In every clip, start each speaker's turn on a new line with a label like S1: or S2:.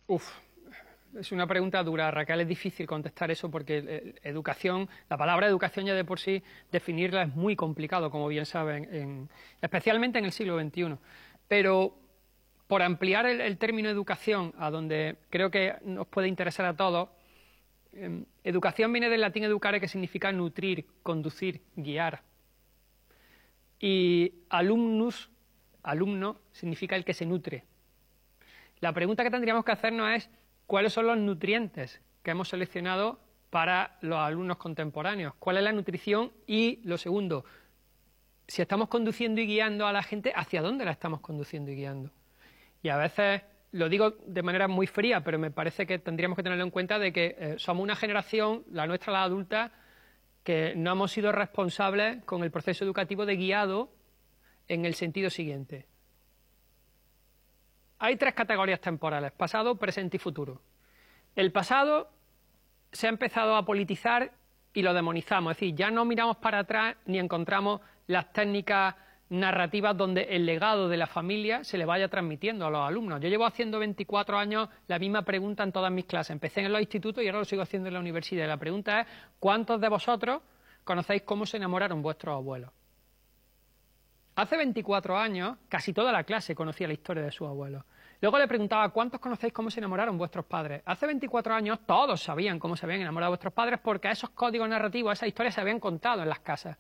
S1: Uf, es una pregunta dura, Raquel, es difícil contestar eso porque educación, la palabra educación ya de por sí, definirla es muy complicado, como bien saben, especialmente en el siglo XXI. Pero por ampliar el término educación a donde creo que nos puede interesar a todos, educación viene del latín educare, que significa nutrir, conducir, guiar. Y alumnus, alumno, significa el que se nutre. La pregunta que tendríamos que hacernos es ¿cuáles son los nutrientes que hemos seleccionado para los alumnos contemporáneos? ¿Cuál es la nutrición? Y lo segundo, si estamos conduciendo y guiando a la gente, ¿hacia dónde la estamos conduciendo y guiando? Y a veces, lo digo de manera muy fría, pero me parece que tendríamos que tenerlo en cuenta de que somos una generación, la nuestra, la adulta, que no hemos sido responsables con el proceso educativo de guiado en el sentido siguiente. Hay tres categorías temporales: pasado, presente y futuro. El pasado se ha empezado a politizar y lo demonizamos, es decir, ya no miramos para atrás ni encontramos las técnicas narrativas donde el legado de la familia se le vaya transmitiendo a los alumnos. Yo llevo haciendo 24 años la misma pregunta en todas mis clases. Empecé en los institutos y ahora lo sigo haciendo en la universidad. La pregunta es, ¿cuántos de vosotros conocéis cómo se enamoraron vuestros abuelos? Hace 24 años, casi toda la clase conocía la historia de sus abuelos. Luego le preguntaba, ¿cuántos conocéis cómo se enamoraron vuestros padres? Hace 24 años todos sabían cómo se habían enamorado vuestros padres porque esos códigos narrativos, esas historias se habían contado en las casas.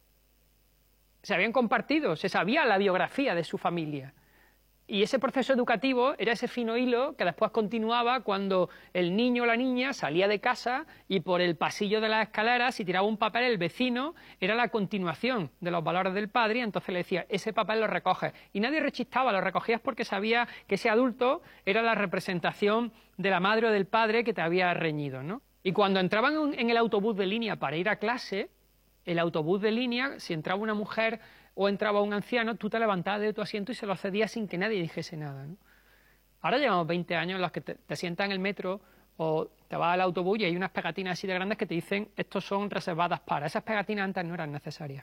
S1: Se habían compartido, se sabía la biografía de su familia. Y ese proceso educativo era ese fino hilo que después continuaba cuando el niño o la niña salía de casa y por el pasillo de las escaleras, si tiraba un papel el vecino, era la continuación de los valores del padre, y entonces le decía, ese papel lo recoges. Y nadie rechistaba, lo recogías porque sabía que ese adulto era la representación de la madre o del padre que te había reñido, ¿no? Y cuando entraban en el autobús de línea para ir a clase, el autobús de línea, si entraba una mujer o entraba un anciano, tú te levantabas de tu asiento y se lo cedías sin que nadie dijese nada, ¿no? Ahora llevamos 20 años en los que te sientas en el metro o te vas al autobús y hay unas pegatinas así de grandes que te dicen estos son reservadas para. Esas pegatinas antes no eran necesarias.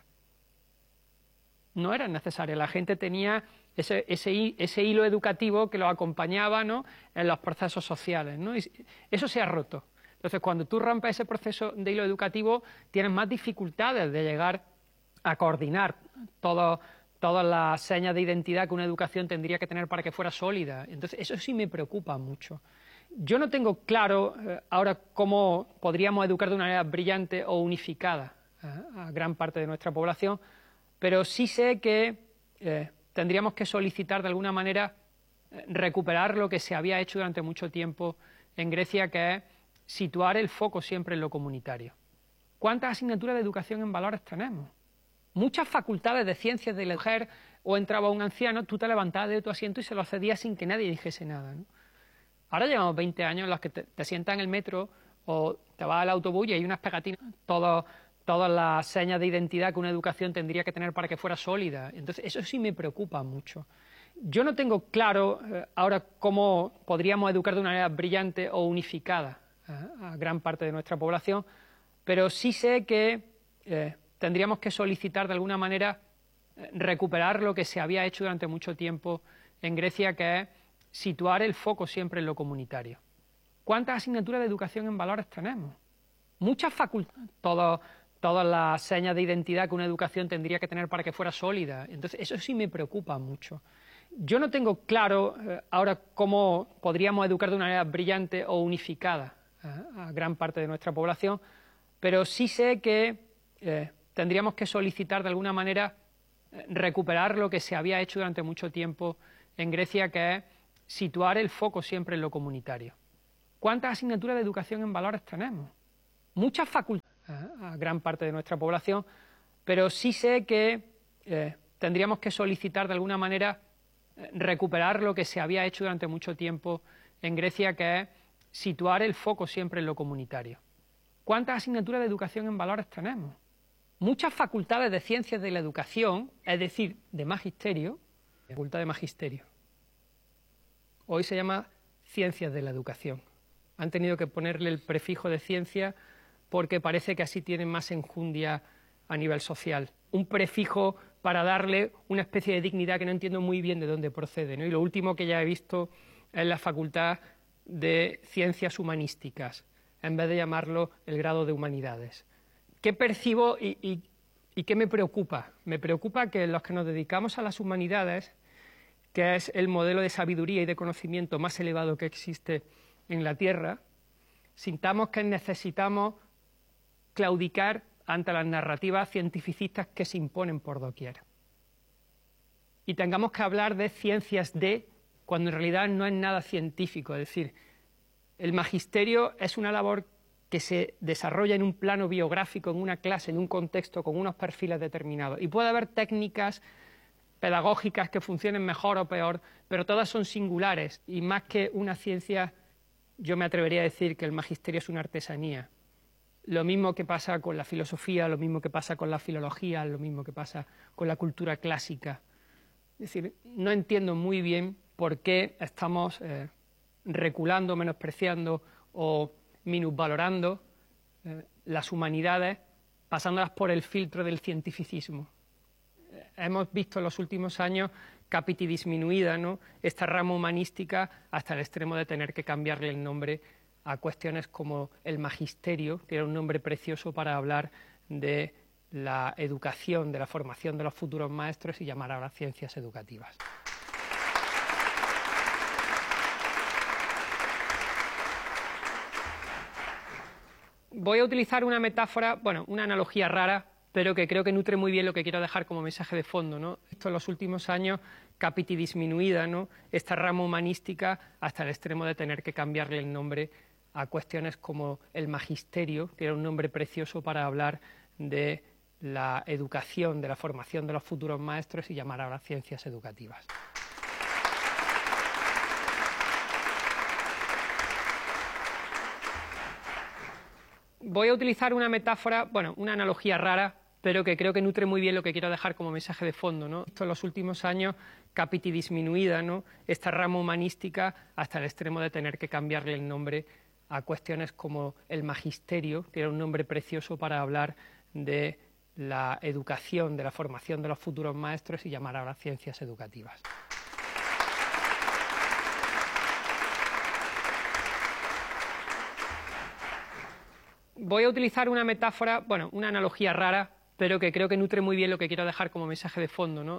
S1: No eran necesarias. La gente tenía ese hilo educativo que los acompañaba, ¿no?, en los procesos sociales, ¿no? Y eso se ha roto. Entonces, cuando tú rompes ese proceso de hilo educativo, tienes más dificultades de llegar a coordinar todas las señas de identidad que una educación tendría que tener para que fuera sólida. Entonces, eso sí me preocupa mucho. Yo no tengo claro ahora cómo podríamos educar de una manera brillante o unificada a gran parte de nuestra población, pero sí sé que tendríamos que solicitar de alguna manera recuperar lo que se había hecho durante mucho tiempo en Grecia, que es situar el foco siempre en lo comunitario. ¿Cuántas asignaturas de educación en valores tenemos? Muchas facultades de ciencias de la mujer, o entraba un anciano, tú te levantabas de tu asiento y se lo cedías sin que nadie dijese nada, ¿no? Ahora llevamos 20 años en los que te sientas en el metro o te vas al autobús y hay unas pegatinas, todas las señas de identidad que una educación tendría que tener para que fuera sólida. Entonces, eso sí me preocupa mucho. Yo no tengo claro ahora cómo podríamos educar de una manera brillante o unificada a gran parte de nuestra población, pero sí sé que tendríamos que solicitar de alguna manera recuperar lo que se había hecho durante mucho tiempo en Grecia, que es situar el foco siempre en lo comunitario. ¿Cuántas asignaturas de educación en valores tenemos? Muchas facultades, todas las señas de identidad que una educación tendría que tener para que fuera sólida. Entonces, eso sí me preocupa mucho. Yo no tengo claro ahora cómo podríamos educar de una manera brillante o unificada a gran parte de nuestra población, pero sí sé que tendríamos que solicitar de alguna manera recuperar lo que se había hecho durante mucho tiempo en Grecia, que es situar el foco siempre en lo comunitario. ¿Cuántas asignaturas de educación en valores tenemos? Muchas facultades a gran parte de nuestra población, pero sí sé que tendríamos que solicitar de alguna manera recuperar lo que se había hecho durante mucho tiempo en Grecia, que es situar el foco siempre en lo comunitario. ¿Cuántas asignaturas de educación en valores tenemos? Muchas facultades de ciencias de la educación, es decir, de magisterio, facultad de magisterio. Hoy se llama ciencias de la educación. Han tenido que ponerle el prefijo de ciencia porque parece que así tienen más enjundia a nivel social. Un prefijo para darle una especie de dignidad que no entiendo muy bien de dónde procede, ¿no? Y lo último que ya he visto en la facultad de ciencias humanísticas, en vez de llamarlo el grado de humanidades. ¿Qué percibo y qué me preocupa? Me preocupa que los que nos dedicamos a las humanidades, que es el modelo de sabiduría y de conocimiento más elevado que existe en la Tierra, sintamos que necesitamos claudicar ante las narrativas cientificistas que se imponen por doquier. Y tengamos que hablar de ciencias de, cuando en realidad no es nada científico. Es decir, el magisterio es una labor que se desarrolla en un plano biográfico, en una clase, en un contexto, con unos perfiles determinados. Y puede haber técnicas pedagógicas que funcionen mejor o peor, pero todas son singulares. Y más que una ciencia, yo me atrevería a decir que el magisterio es una artesanía. Lo mismo que pasa con la filosofía, lo mismo que pasa con la filología, lo mismo que pasa con la cultura clásica. Es decir, no entiendo muy bien por qué estamos reculando, menospreciando o minusvalorando las humanidades, pasándolas por el filtro del cientificismo. Hemos visto en los últimos años capiti disminuida, ¿no?, esta rama humanística hasta el extremo de tener que cambiarle el nombre a cuestiones como el magisterio, que era un nombre precioso para hablar de la educación, de la formación de los futuros maestros, y llamar ahora ciencias educativas. Voy a utilizar una metáfora, bueno, una analogía rara, pero que creo que nutre muy bien lo que quiero dejar como mensaje de fondo, ¿no? Esto en los últimos años capiti disminuida, ¿no?, esta rama humanística hasta el extremo de tener que cambiarle el nombre a cuestiones como el magisterio, que era un nombre precioso para hablar de la educación, de la formación de los futuros maestros, y llamar ahora ciencias educativas. Voy a utilizar una metáfora, bueno, una analogía rara, pero que creo que nutre muy bien lo que quiero dejar como mensaje de fondo, ¿no? Esto en los últimos años capiti disminuida, ¿no?, esta rama humanística hasta el extremo de tener que cambiarle el nombre a cuestiones como el magisterio, que era un nombre precioso para hablar de la educación, de la formación de los futuros maestros, y llamar ahora ciencias educativas. Voy a utilizar una metáfora, bueno, una analogía rara, pero que creo que nutre muy bien lo que quiero dejar como mensaje de fondo, ¿no?